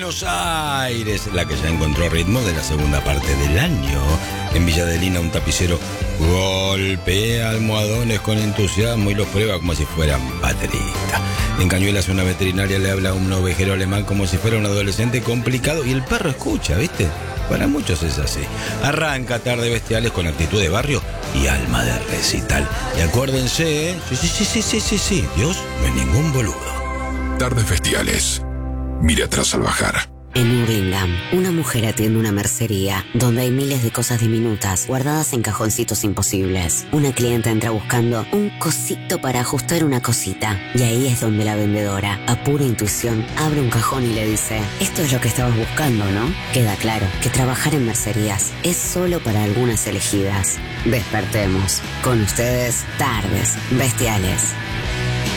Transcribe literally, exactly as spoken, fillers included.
Buenos Aires, la que ya encontró ritmo de la segunda parte del año. En Villa Adelina un tapicero golpea almohadones con entusiasmo y los prueba como si fueran bateristas. En Cañuelas una veterinaria le habla a un ovejero alemán como si fuera un adolescente complicado y el perro escucha, ¿viste? Para muchos es así. Arranca Tarde Bestiales con actitud de barrio y alma de recital. Y acuérdense, ¿eh? Sí, sí, sí, sí, sí, sí, sí. Dios no es ningún boludo. Tardes Bestiales. Mire atrás al bajar. En Hurlingham, una mujer atiende una mercería donde hay miles de cosas diminutas guardadas en cajoncitos imposibles. Una clienta entra buscando un cosito para ajustar una cosita y ahí es donde la vendedora, a pura intuición, abre un cajón y le dice: esto es lo que estabas buscando, ¿no? Queda claro que trabajar en mercerías es solo para algunas elegidas. Despertemos. Con ustedes, Tardes Bestiales.